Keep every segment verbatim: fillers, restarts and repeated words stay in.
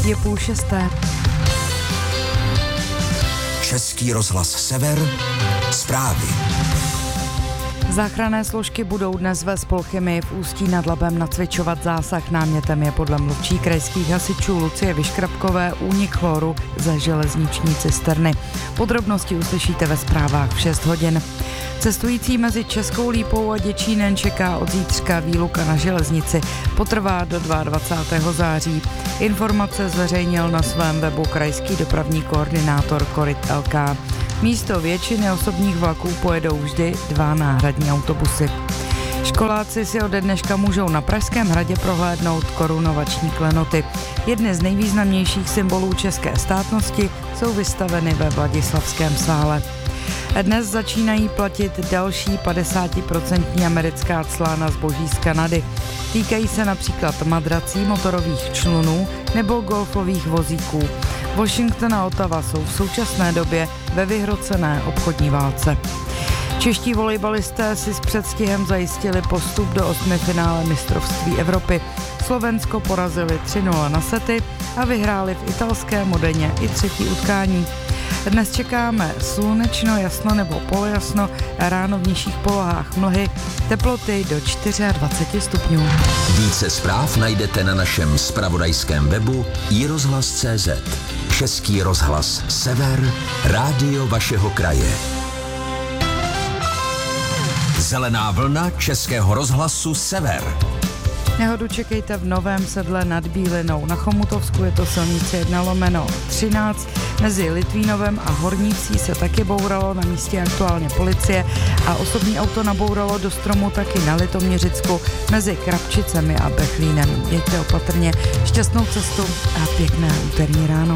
Je půl šesté. Český rozhlas Sever, zprávy. Záchranné složky budou dnes ve Spolchymii v Ústí nad Labem nacvičovat zásah. Námětem je podle mluvčí krajských hasičů Lucie Vyškrabkové únik chloru ze železniční cisterny. Podrobnosti uslyšíte ve zprávách v šest hodin. Cestující mezi Českou Lípou a Děčínem čeká od zítřka výluka na železnici. Potrvá do dvacátého druhého září. Informace zveřejnil na svém webu krajský dopravní koordinátor Koryt el ká. Místo většiny osobních vlaků pojedou vždy dva náhradní autobusy. Školáci si ode dneška můžou na Pražském hradě prohlédnout korunovační klenoty. Jedny z nejvýznamnějších symbolů české státnosti jsou vystaveny ve Vladislavském sále. Dnes začínají platit další padesátiprocentní americká cla na zboží z Kanady. Týkají se například madrací, motorových člunů nebo golfových vozíků. Washington a Ottawa jsou v současné době ve vyhrocené obchodní válce. Čeští volejbalisté si s předstihem zajistili postup do osmifinále mistrovství Evropy. Slovensko porazili tři nula na sety a vyhráli v italské Modeně i třetí utkání. Dnes čekáme slunečno, jasno nebo polojasno, ráno v nižších polohách mlhy, teploty do dvacet čtyři stupňů. Více zpráv najdete na našem zpravodajském webu i rozhlas tečka cé zet. Český rozhlas Sever, rádio vašeho kraje. Zelená vlna Českého rozhlasu Sever. Nehodu čekejte v Novém Sedle nad Bílinou. Na Chomutovsku je to silnice jedna lomeno třináct. Mezi Litvínovem a Hornicí se taky bouralo, na místě aktuálně policie, a osobní auto nabouralo do stromu taky na Litoměřicku mezi Krapčicemi a Bechlínem. Jeďte opatrně, šťastnou cestu a pěkné úterní ráno.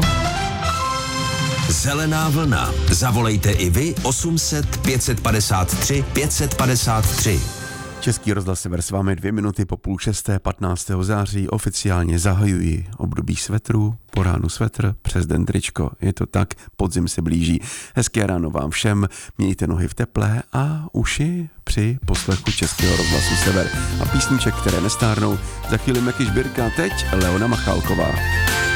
Zelená vlna. Zavolejte i vy osm set pět padesát tři pět padesát tři. Český rozhlas Sever s vámi dvě minuty po půl šesté, patnáctého září. Oficiálně zahajuji období svetrů, po ránu svetr, přes den tričko. Je to tak, podzim se blíží. Hezké ráno vám všem, mějte nohy v teple a uši při poslechu Českého rozhlasu Sever. A písniček, které nestárnou, za chvíli Meky Žbírka, teď Leona Machálková.